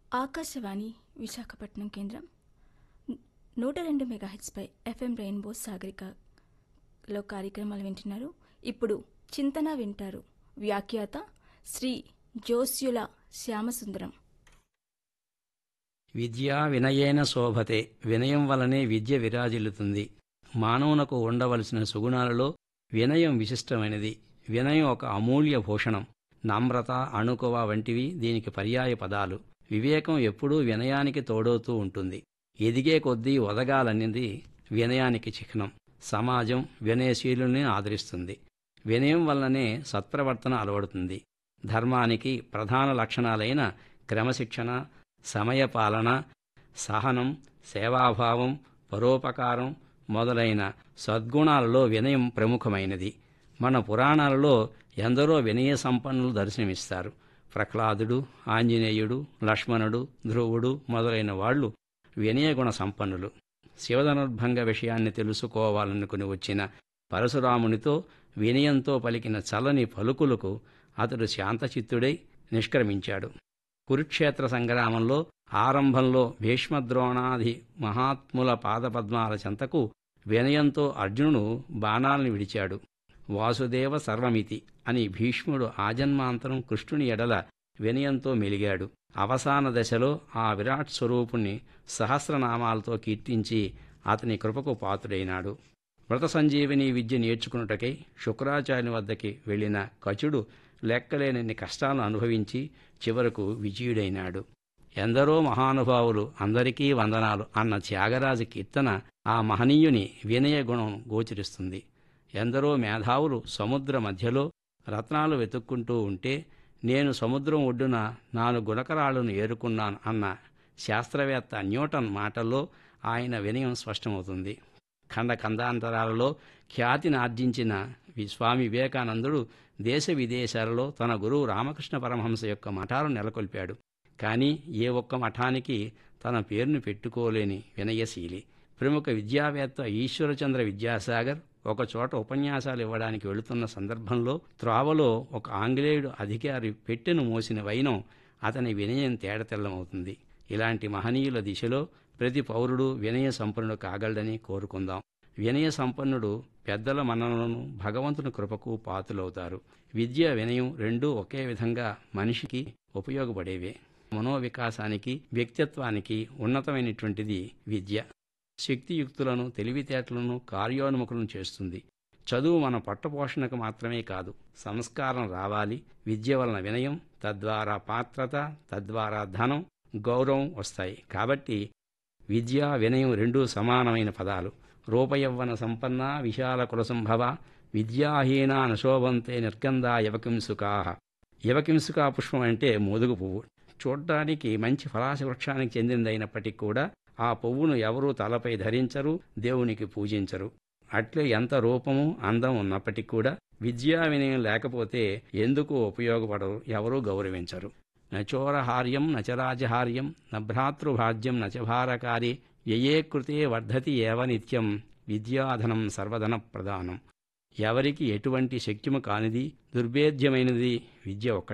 ఆకాశవాణి విశాఖపట్నం కేంద్రం 102 మెగాహెట్స్పై FM rainbow సాగరికలో కార్యక్రమాలు వింటున్నారు. ఇప్పుడు చింతన వింటారు. వ్యాఖ్యాత శ్రీ జోస్యుల శ్యామసుందరం. విద్యా వినయేన శోభతే. వినయం వలనే విద్య విరాజిల్లుతుంది. మానవునకు ఉండవలసిన సుగుణాలలో వినయం విశిష్టమైనది. వినయం ఒక అమూల్య భూషణం. నమ్రత, అణుకువ వంటివి దీనికి పర్యాయ పదాలు. వివేకం ఎప్పుడూ వినయానికి తోడవుతూ ఉంటుంది. ఎదిగే కొద్దీ ఒదగాలనేది వినయానికి చిహ్నం. సమాజం వినయశీలుల్ని ఆదరిస్తుంది. వినయం వల్లనే సత్ప్రవర్తన అలవడుతుంది. ధర్మానికి ప్రధాన లక్షణాలైన క్రమశిక్షణ, సమయపాలన, సహనం, సేవాభావం, పరోపకారం మొదలైన సద్గుణాలలో వినయం ప్రముఖమైనది. మన పురాణాలలో ఎందరో వినయ సంపన్నులు దర్శనమిస్తారు. ప్రహ్లాదుడు, ఆంజనేయుడు, లక్ష్మణుడు, ధ్రువుడు మొదలైన వాళ్ళు వినయగుణ సంపన్నులు. శివధనుర్భంగ విషయాన్ని తెలుసుకోవాలనుకుని వచ్చిన పరశురామునితో వినయంతో పలికిన చల్లని పలుకులకు అతడు శాంతచిత్తుడై నిష్క్రమించాడు. కురుక్షేత్ర సంగ్రామంలో ఆరంభంలో భీష్మద్రోణాది మహాత్ముల పాదపద్మాల చెంతకు వినయంతో అర్జునుడు బాణాల్ని విడిచాడు. వాసుదేవ సర్వమితి అని భీష్ముడు ఆజన్మాంతరం కృష్ణుని ఎడల వినయంతో మెలిగాడు. అవసాన దశలో ఆ విరాట్ స్వరూపుణ్ణి సహస్రనామాలతో కీర్తించి అతని కృపకు పాత్రుడైనాడు. మృత సంజీవిని విద్య నేర్చుకున్నటకై శుక్రాచార్యుని వద్దకి వెళ్లిన కచుడు లెక్కలేనన్ని కష్టాలను అనుభవించి చివరకు విజయుడైనాడు. ఎందరో మహానుభావులు, అందరికీ వందనాలు అన్న త్యాగరాజు కీర్తన ఆ మహనీయుని వినయ గుణం గోచరిస్తుంది. ఎందరో మేధావులు సముద్ర మధ్యలో రత్నాలు వెతుక్కుంటూ ఉంటే నేను సముద్రం ఒడ్డున 4 గుణకరాళ్లను ఏరుకున్నాను అన్న శాస్త్రవేత్త న్యూటన్ మాటల్లో ఆయన వినయం స్పష్టమవుతుంది. ఖండాంతరాలలో ఖ్యాతిని ఆర్జించిన స్వామి వివేకానందుడు దేశ విదేశాలలో తన గురువు రామకృష్ణ పరమహంస యొక్క మఠాలను నెలకొల్పాడు. కానీ ఏ ఒక్క మఠానికి తన పేరును పెట్టుకోలేని వినయశీలి. ప్రముఖ విద్యావేత్త ఈశ్వరచంద్ర విద్యాసాగర్ ఒకచోట ఉపన్యాసాలు ఇవ్వడానికి వెళుతున్న సందర్భంలో త్రోవలో ఒక ఆంగ్లేయుడు అధికారి పెట్టెను మోసిన వైనం అతని వినయం తేడతెల్లమవుతుంది. ఇలాంటి మహనీయుల దిశలో ప్రతి పౌరుడు వినయ సంపన్నుడు కాగలడని కోరుకుందాం. వినయ సంపన్నుడు పెద్దల మన్ననలను, భగవంతుని కృపకు పాత్రులవుతారు. విద్య, వినయం రెండూ ఒకే విధంగా మనిషికి ఉపయోగపడేవే. మనోవికాసానికి, వ్యక్తిత్వానికి ఉన్నతమైనటువంటిది విద్య. శక్తియుక్తులను, తెలివితేటలను కార్యోన్ముఖులను చేస్తుంది. చదువు మన పట్టపోషణకు మాత్రమే కాదు, సంస్కారం రావాలి. విద్య వలన వినయం, తద్వారా పాత్రత, తద్వారా ధనం, గౌరవం వస్తాయి. కాబట్టి విద్య, వినయం రెండూ సమానమైన పదాలు. రూపయవ్వన సంపన్న విశాల కులసంభవ విద్యాహీనా నశోభంతే నిర్గంధా యవకింసుకా. యవకింసుకా పుష్పం అంటే మోదుగు పువ్వు. చూడ్డానికి మంచి ఫలాశ వృక్షానికి చెందిందైనప్పటికీ కూడా ఆ పువ్వును ఎవరూ తలపై ధరించరు, దేవునికి పూజించరు. అట్లే ఎంత రూపము, అందం ఉన్నప్పటికీ కూడా విద్యా వినయం లేకపోతే ఎందుకు ఉపయోగపడరు, ఎవరూ గౌరవించరు. నచోరహార్యం నచరాజహార్యం నభ్రాతృభాజ్యం నచభారకారి యయే కృతే వర్ధతి ఏవ నిత్యం విద్యాధనం సర్వధన ప్రదానం. ఎవరికి ఎటువంటి శక్యము కానిది, దుర్భేద్యమైనది విద్య ఒక్కటే.